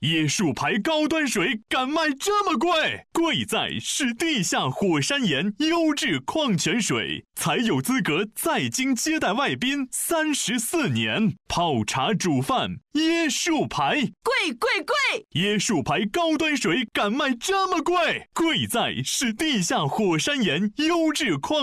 椰树牌高端水敢卖这么贵？贵在是地下火山岩优质矿泉水，才有资格在京接待外宾34年。泡茶煮饭，椰树牌， 贵贵贵！ 椰树牌高端水敢卖这么贵？贵在是地下火山岩优质矿